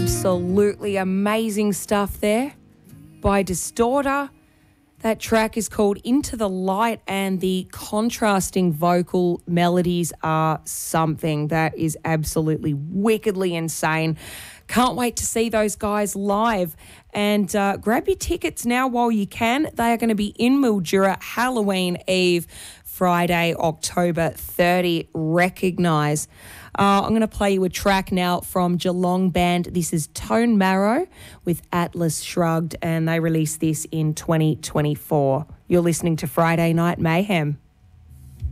Absolutely amazing stuff there by Distorter. That track is called Into the Light, and the contrasting vocal melodies are something that is absolutely wickedly insane. Can't wait to see those guys live. And grab your tickets now while you can. They are going to be in Mildura Halloween Eve, Friday, October 30. Recognise. I'm going to play you a track now from Geelong band. This is Tone Marrow with Atlas Shrugged, and they released this in 2024. You're listening to Friday Night Mayhem.